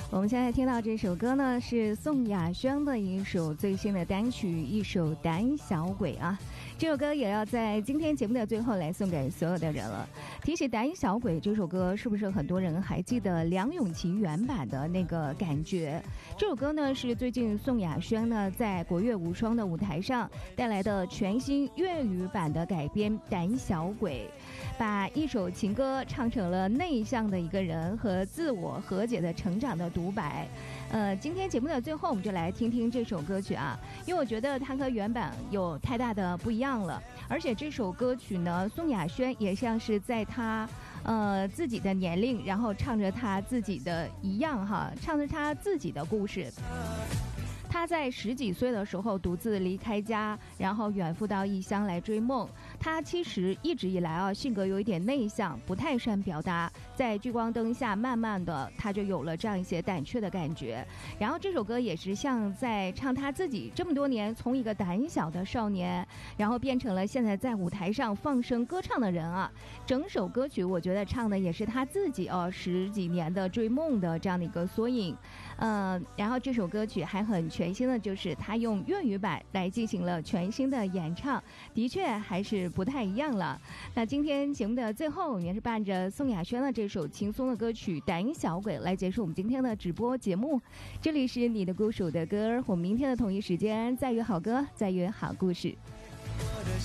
我们现在听到这首歌呢，是宋亚轩的一首最新的单曲，一首《胆小鬼》啊。这首歌也要在今天节目的最后来送给所有的人了。提起《胆小鬼》这首歌，是不是很多人还记得梁咏琪原版的那个感觉？这首歌呢，是最近宋亚轩呢在国乐无双的舞台上带来的全新粤语版的改编《胆小鬼》，把一首情歌唱成了内向的一个人和自我和解的成长的独白。今天节目的最后，我们就来听听这首歌曲啊，因为我觉得它和原版有太大的不一样了，而且这首歌曲呢，宋亚轩也像是在他自己的年龄，然后唱着他自己的一样哈，唱着他自己的故事。他在10几岁的时候独自离开家，然后远赴到异乡来追梦。他其实一直以来啊，性格有一点内向，不太善表达，在聚光灯下慢慢的他就有了这样一些胆怯的感觉。然后这首歌也是像在唱他自己这么多年从一个胆小的少年，然后变成了现在在舞台上放声歌唱的人啊。整首歌曲我觉得唱的也是他自己10几年的追梦的这样的一个缩影。然后这首歌曲还很全新的，就是他用粤语版来进行了全新的演唱，的确还是不太一样了。那今天节目的最后，我们也是伴着宋亚轩的这首轻松的歌曲《胆小鬼》来结束我们今天的直播节目。这里是你的孤属的歌，我们明天的同一时间再约好歌，再约好故事。